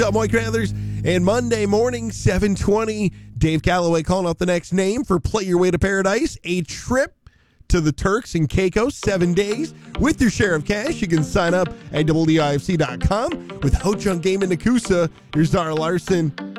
Mike Rathers, and Monday morning, 7:20, Dave Calloway calling out the next name for Play Your Way to Paradise, a trip to the Turks and Caicos, 7 days with your share of cash. You can sign up at WDIFC.com with Ho Chunk Game in Nakusa. Here's Dara Larson